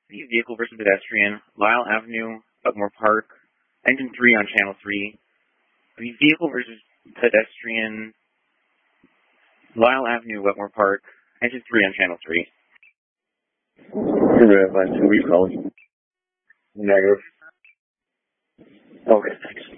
Vehicle versus pedestrian, Lyle Avenue, Butmore Park, engine 3 on channel 3. Vehicle versus pedestrian, Lyle Avenue, Wetmore Park, engine 3 on channel 3. Line 2, we calling. Negative. Okay, thanks.